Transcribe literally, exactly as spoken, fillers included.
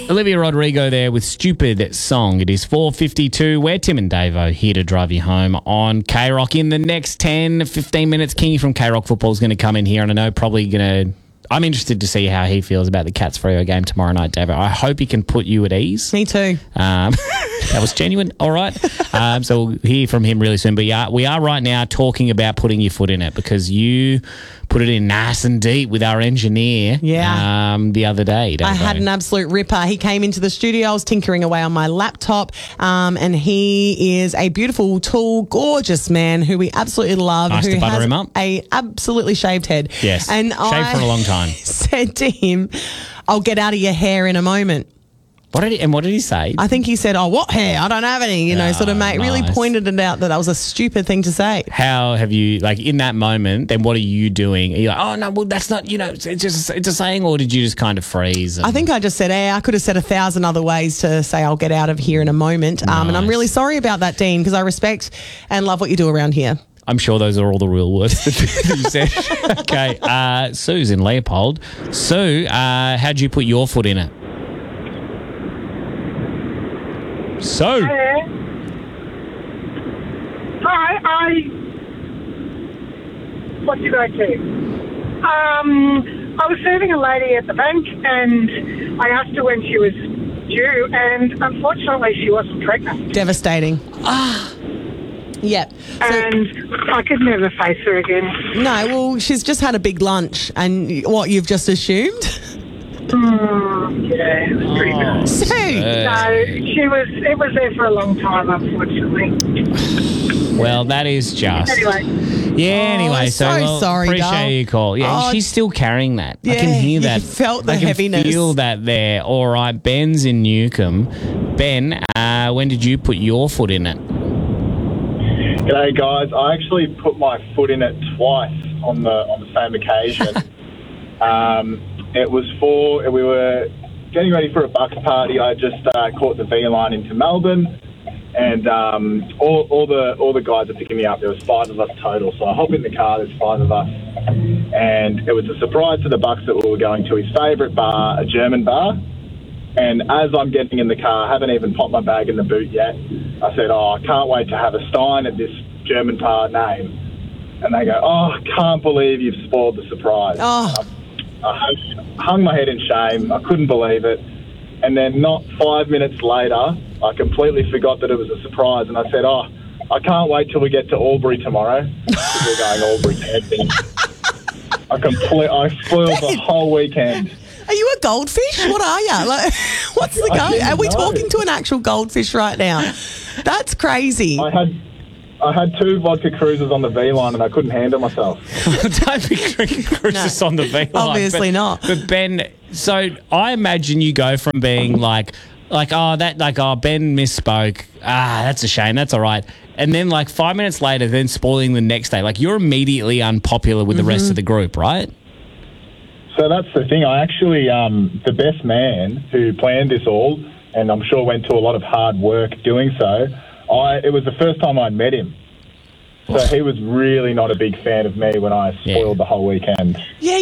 Olivia Rodrigo there with Stupid Song. It is four fifty-two. We're Tim and Davo here to drive you home on K-Rock. In the next ten, fifteen minutes, Kingy from K-Rock Football is going to come in here, and I know probably going to... I'm interested to see how he feels about the Cats Freo game tomorrow night, Davo. I hope he can put you at ease. Me too. Um, that was genuine. All right. Um, so we'll hear from him really soon. But yeah, we are right now talking about putting your foot in it because you put it in nice and deep with our engineer yeah. um, the other day, Davo. I had an absolute ripper. He came into the studio. I was tinkering away on my laptop, um, and he is a beautiful, tall, gorgeous man who we absolutely love. Nice who to butter has him up. A absolutely shaved head. Yes, and shaved I for a long time. said to him, I'll get out of your hair in a moment. What did he, and what did he say? I think he said, oh, what hair? I don't have any, you know, Oh, sort of mate, nice. really pointed it out that that was a stupid thing to say. How have you, like, in that moment, then what are you doing? Are you like, oh, no, well, that's not, you know, it's just, it's a saying, or did you just kind of freeze? And... I think I just said, eh, I could have said a thousand other ways to say I'll get out of here in a moment. Nice. Um, and I'm really sorry about that, Dean, because I respect and love what you do around here. I'm sure those are all the real words that you said. Okay, uh, Sue's in Leopold. Sue, uh, how'd you put your foot in it? So, Uh, hi, I. What did I do? Um, I was serving a lady at the bank, and I asked her when she was due, and unfortunately, she wasn't pregnant. Devastating. Ah. Yep. So, And I could never face her again. no, well, she's just had a big lunch, and what, you've just assumed? Mm, yeah, it was pretty bad. Sue. So she was. It was there for a long time, unfortunately. well, that is just... Anyway. Yeah, Oh, anyway, so, so well, sorry, appreciate doll. your call. Yeah, and Oh, she's still carrying that. I yeah, can hear you that. felt the I can heaviness. feel that there. All right, Ben's in Newcombe. Ben, uh, when did you put your foot in it? G'day guys, I actually put my foot in it twice on the on the same occasion. um, it was for, we were getting ready for a bucks party. I just uh, caught the V line into Melbourne, and um, all, all the all the guys are picking me up. There was five of us total, so I hop in the car. There's five of us, and it was a surprise to the bucks that we were going to his favourite bar, a German bar. And as I'm getting in the car, I haven't even popped my bag in the boot yet, I said, oh, I can't wait to have a stein at this German bar name. And they go, oh, I can't believe you've spoiled the surprise. Oh. I, I hung, hung my head in shame. I couldn't believe it. And then not five minutes later, I completely forgot that it was a surprise. And I said, oh, I can't wait till we get to Albury tomorrow. Because we're going Albury camping. I, complete, I spoiled the whole weekend. Are you a goldfish? What are you? Like, what's the I go? didn't Are we know. talking to an actual goldfish right now? That's crazy. I had I had two vodka cruises on the V line and I couldn't handle myself. Don't be drinking cruises No, on the V line. obviously but, not. But Ben, so I imagine you go from being like, like oh that like oh Ben misspoke. Ah, that's a shame. That's all right. And then like five minutes later, then spoiling the next day. Like you're immediately unpopular with Mm-hmm. the rest of the group, right? So that's the thing. I actually, um, the best man who planned this all, and I'm sure went to a lot of hard work doing so, I it was the first time I'd met him. So he was really not a big fan of me when I spoiled Yeah. the whole weekend. Yeah,